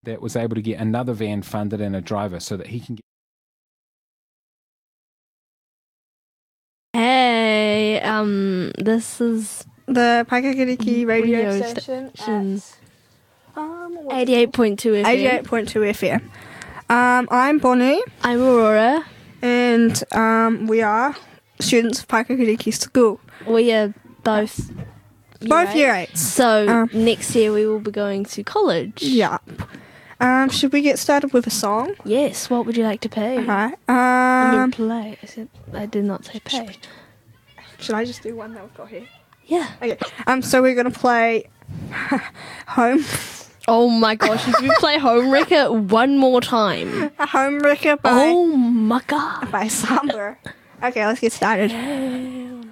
that was able to get another van funded and a driver so that he can get. Hey, this is The Paikakiriki radio Radio station station. at 88.2 FM. 88.2 FM. I'm Bonnie, I'm Aurora. and we are students of Paikakiriki School. We are both Both year 8s. So next year we will be going to college. Yeah. Should we get started with a song? Yes, what would you like to play? Alright. I mean, play. I did not say pay. Should I just do one that we've got here? Yeah. Okay. So we're gonna play Home. Oh my gosh, if you play Home Wrecker one more time. A Home Wrecker Oh my god. by Samba. Okay, let's get started.